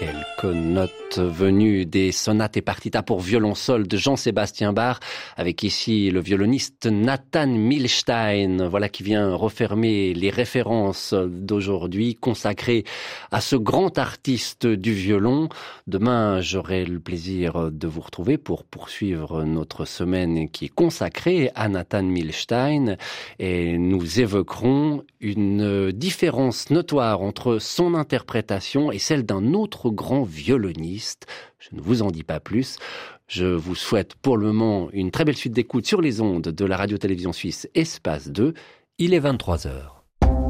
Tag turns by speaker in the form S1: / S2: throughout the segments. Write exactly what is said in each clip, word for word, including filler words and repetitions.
S1: quelques notes venues des sonates et partitas pour violon seul de Jean-Sébastien Bach, avec ici le violoniste Nathan Milstein, voilà qui vient refermer les références d'aujourd'hui consacrées à ce grand artiste du violon. Demain, j'aurai le plaisir de vous retrouver pour poursuivre notre semaine qui est consacrée à Nathan Milstein, et nous évoquerons une différence notoire entre son interprétation et celle d'un autre grand violoniste. Je ne vous en dis pas plus. Je vous souhaite pour le moment une très belle suite d'écoute sur les ondes de la radio-télévision suisse Espace deux. Il est vingt-trois heures.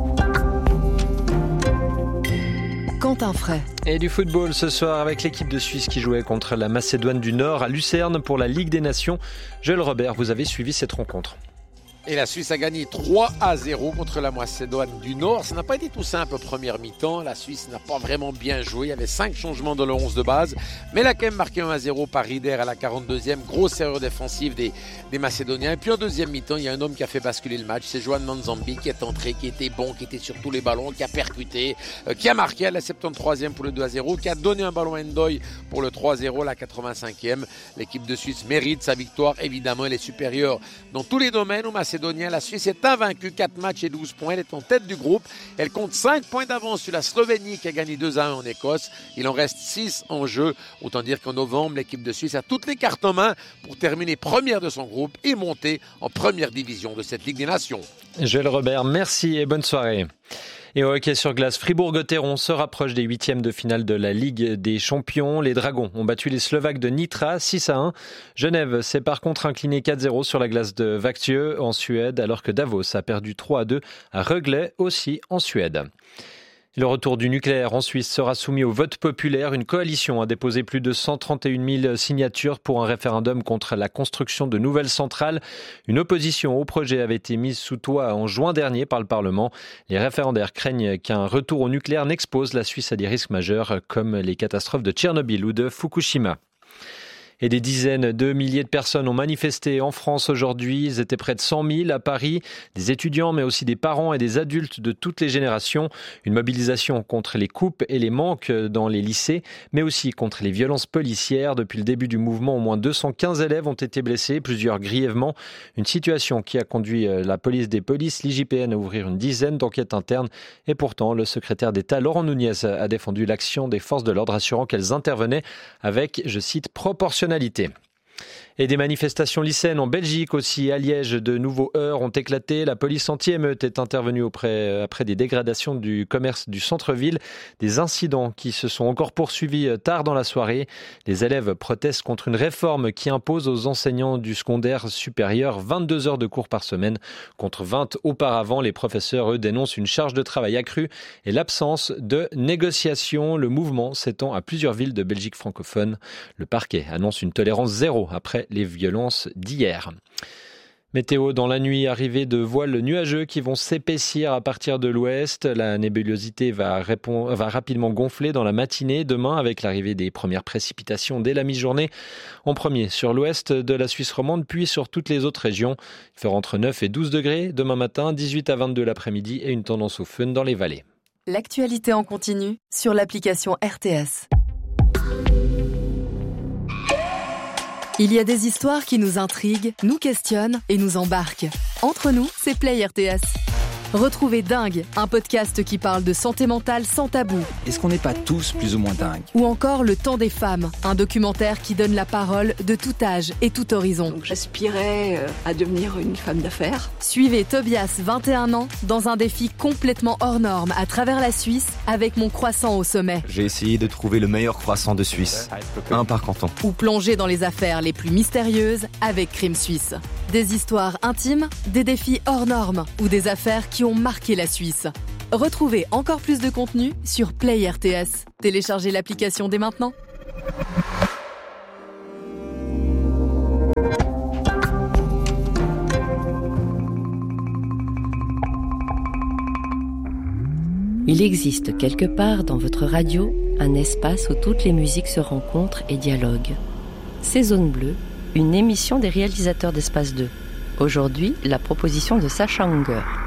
S2: Quentin Fray.
S3: Et du football ce soir avec l'équipe de Suisse qui jouait contre la Macédoine du Nord à Lucerne pour la Ligue des Nations. Joël Robert, vous avez suivi cette rencontre.
S4: Et la Suisse a gagné trois à zéro contre la Macédoine du Nord. Ça n'a pas été tout simple en première mi-temps. La Suisse n'a pas vraiment bien joué. Il y avait cinq changements dans le onze de base. Mais elle a quand même marqué un à zéro par Rieder à la quarante-deuxième. Grosse erreur défensive des, des Macédoniens. Et puis en deuxième mi-temps, il y a un homme qui a fait basculer le match. C'est Joan Manzambi qui est entré, qui était bon, qui était sur tous les ballons, qui a percuté, euh, qui a marqué à la soixante-treizième pour le deux à zéro, qui a donné un ballon à Ndoye pour le trois à zéro à la quatre-vingt-cinquième. L'équipe de Suisse mérite sa victoire. Évidemment, elle est supérieure dans tous les domaines aux Macédoniens. La Suisse est invaincue, quatre matchs et douze points. Elle est en tête du groupe. Elle compte cinq points d'avance sur la Slovénie qui a gagné deux à un en Écosse. Il en reste six en jeu. Autant dire qu'en novembre, l'équipe de Suisse a toutes les cartes en main pour terminer première de son groupe et monter en première division de cette Ligue des Nations.
S3: Joël Robert, merci et bonne soirée. Et au hockey sur glace, Fribourg-Gotteron se rapproche des huitièmes de finale de la Ligue des Champions. Les Dragons ont battu les Slovaques de Nitra six à un. Genève s'est par contre incliné quatre zéro sur la glace de Växjö en Suède, alors que Davos a perdu trois à deux à Rögle, aussi en Suède. Le retour du nucléaire en Suisse sera soumis au vote populaire. Une coalition a déposé plus de cent trente et une mille signatures pour un référendum contre la construction de nouvelles centrales. Une opposition au projet avait été mise sous toit en juin dernier par le Parlement. Les référendaires craignent qu'un retour au nucléaire n'expose la Suisse à des risques majeurs comme les catastrophes de Tchernobyl ou de Fukushima. Et des dizaines de milliers de personnes ont manifesté en France aujourd'hui. Ils étaient près de cent mille à Paris. Des étudiants, mais aussi des parents et des adultes de toutes les générations. Une mobilisation contre les coupes et les manques dans les lycées, mais aussi contre les violences policières. Depuis le début du mouvement, au moins deux cent quinze élèves ont été blessés, plusieurs grièvement. Une situation qui a conduit la police des polices, l'I J P N, à ouvrir une dizaine d'enquêtes internes. Et pourtant, le secrétaire d'État, Laurent Nunez, a défendu l'action des forces de l'ordre, assurant qu'elles intervenaient avec, je cite, proportionnalité. Et des manifestations lycéennes en Belgique aussi. À Liège, de nouveaux heurts ont éclaté. La police anti-émeute est intervenue auprès, après des dégradations du commerce du centre-ville. Des incidents qui se sont encore poursuivis tard dans la soirée. Les élèves protestent contre une réforme qui impose aux enseignants du secondaire supérieur vingt-deux heures de cours par semaine contre vingt auparavant. Les professeurs, eux, dénoncent une charge de travail accrue et l'absence de négociation. Le mouvement s'étend à plusieurs villes de Belgique francophone. Le parquet annonce une tolérance zéro après les violences d'hier. Météo dans la nuit, arrivée de voiles nuageux qui vont s'épaissir à partir de l'ouest. La nébulosité va, répondre, va rapidement gonfler dans la matinée. Demain, avec l'arrivée des premières précipitations dès la mi-journée. En premier sur l'ouest de la Suisse romande, puis sur toutes les autres régions. Il fera entre neuf et douze degrés. Demain matin, dix-huit à vingt-deux l'après-midi et une tendance au fun dans les vallées.
S2: L'actualité en continu sur l'application R T S. Il y a des histoires qui nous intriguent, nous questionnent et nous embarquent. Entre nous, c'est Play R T S. Retrouvez Dingue, un podcast qui parle de santé mentale sans tabou.
S5: Est-ce qu'on n'est pas tous plus ou moins dingues ?
S2: Ou encore Le Temps des femmes, un documentaire qui donne la parole de tout âge et tout horizon.
S6: Donc j'aspirais à devenir une femme d'affaires.
S2: Suivez Tobias, vingt et un ans, dans un défi complètement hors norme à travers la Suisse avec Mon Croissant au sommet.
S5: J'ai essayé de trouver le meilleur croissant de Suisse, un par canton.
S2: Ou plonger dans les affaires les plus mystérieuses avec Crime Suisse. Des histoires intimes, des défis hors normes ou des affaires qui ont marqué la Suisse. Retrouvez encore plus de contenu sur Play R T S. Téléchargez l'application dès maintenant.
S7: Il existe quelque part dans votre radio un espace où toutes les musiques se rencontrent et dialoguent. C'est Zone Bleue, une émission des réalisateurs d'Espace deux. Aujourd'hui, la proposition de Sacha Unger.